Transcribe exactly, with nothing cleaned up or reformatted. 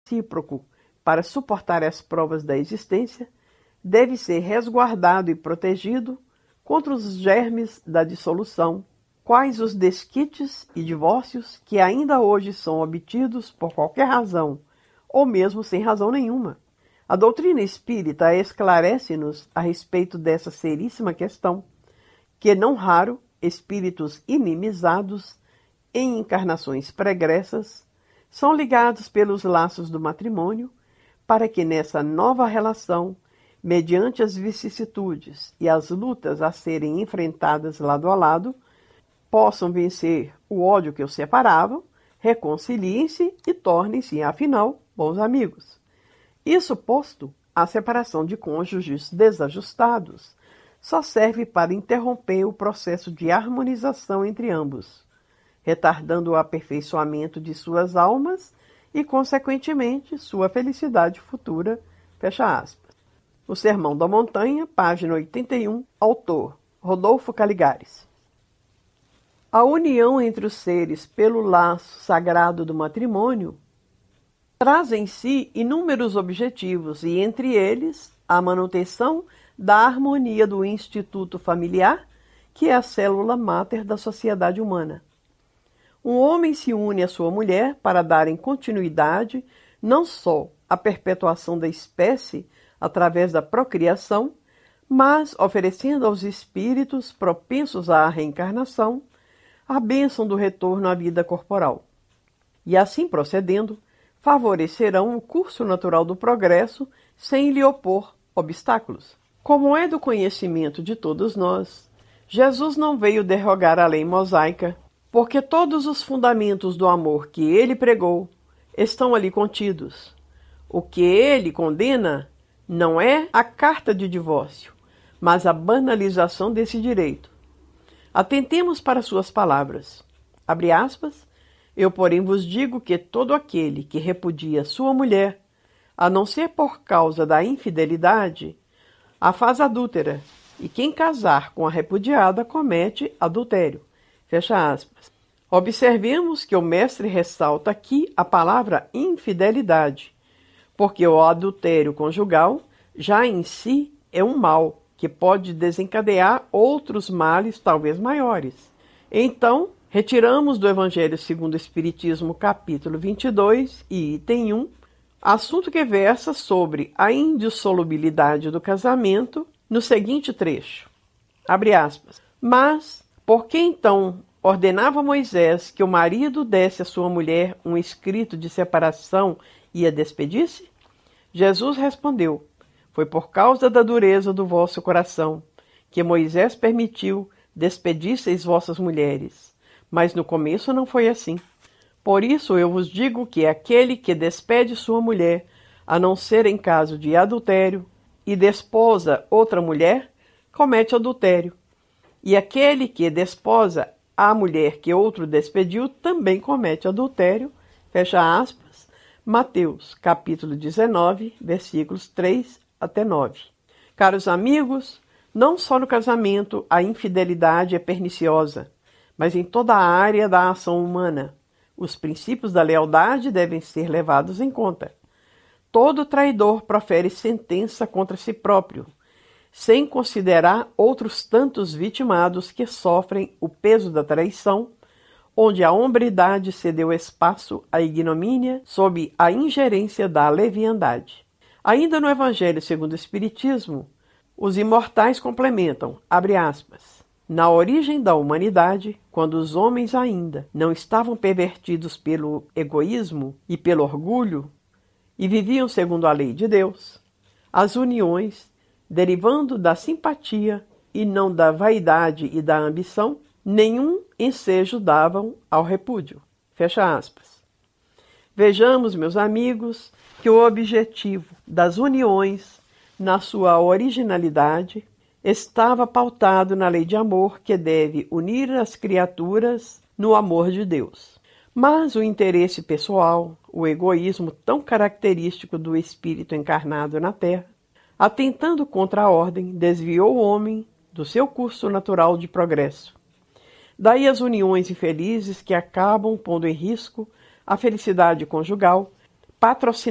recíproco para suportar as provas da existência, deve ser resguardado e protegido contra os germes da dissolução, quais os desquites e divórcios que ainda hoje são obtidos por qualquer razão, ou mesmo sem razão nenhuma. A doutrina espírita esclarece-nos a respeito dessa seríssima questão, que não raro espíritos inimizados em encarnações pregressas são ligados pelos laços do matrimônio para que nessa nova relação, mediante as vicissitudes e as lutas a serem enfrentadas lado a lado, possam vencer o ódio que os separavam, reconciliem-se e tornem-se, afinal, bons amigos. Isso posto, a separação de cônjuges desajustados só serve para interromper o processo de harmonização entre ambos, retardando o aperfeiçoamento de suas almas e, consequentemente, sua felicidade futura. Fecha aspas. O Sermão da Montanha, página oitenta e um, autor Rodolfo Caligares. A união entre os seres pelo laço sagrado do matrimônio traz em si inúmeros objetivos e, entre eles, a manutenção da harmonia do instituto familiar, que é a célula máter da sociedade humana. Um homem se une à sua mulher para darem continuidade não só à perpetuação da espécie através da procriação, mas oferecendo aos espíritos propensos à reencarnação a bênção do retorno à vida corporal. E assim procedendo, favorecerão o curso natural do progresso sem lhe opor obstáculos. Como é do conhecimento de todos nós, Jesus não veio derrogar a lei mosaica, porque todos os fundamentos do amor que ele pregou estão ali contidos. O que ele condena não é a carta de divórcio, mas a banalização desse direito. Atentemos para suas palavras. Abre aspas. Eu, porém, vos digo que todo aquele que repudia sua mulher, a não ser por causa da infidelidade, a faz adúltera, e quem casar com a repudiada comete adultério. Fecha aspas. Observemos que o mestre ressalta aqui a palavra infidelidade, porque o adultério conjugal já em si é um mal que pode desencadear outros males talvez maiores. Então, retiramos do Evangelho segundo o Espiritismo, capítulo vinte e dois, e item um, assunto que versa sobre a indissolubilidade do casamento no seguinte trecho. Abre aspas. Mas, por que então ordenava Moisés que o marido desse à sua mulher um escrito de separação e a despedisse? Jesus respondeu, foi por causa da dureza do vosso coração que Moisés permitiu despedisseis vossas mulheres. Mas no começo não foi assim. Por isso eu vos digo que aquele que despede sua mulher, a não ser em caso de adultério, e desposa outra mulher, comete adultério. E aquele que desposa a mulher que outro despediu, também comete adultério. Fecha aspas. Mateus, capítulo dezenove, versículos três até nove. Caros amigos, não só no casamento a infidelidade é perniciosa, mas em toda a área da ação humana. Os princípios da lealdade devem ser levados em conta. Todo traidor profere sentença contra si próprio, sem considerar outros tantos vitimados que sofrem o peso da traição, onde a hombridade cedeu espaço à ignomínia sob a ingerência da leviandade. Ainda no Evangelho segundo o Espiritismo, os imortais complementam, abre aspas, na origem da humanidade, quando os homens ainda não estavam pervertidos pelo egoísmo e pelo orgulho, e viviam segundo a lei de Deus, as uniões, derivando da simpatia e não da vaidade e da ambição, nenhum ensejo davam ao repúdio. Fecha aspas. Vejamos, meus amigos, que o objetivo das uniões, na sua originalidade, estava pautado na lei de amor que deve unir as criaturas no amor de Deus. Mas o interesse pessoal, o egoísmo tão característico do espírito encarnado na Terra, atentando contra a ordem, desviou o homem do seu curso natural de progresso. Daí as uniões infelizes que acabam pondo em risco a felicidade conjugal, patrocinadas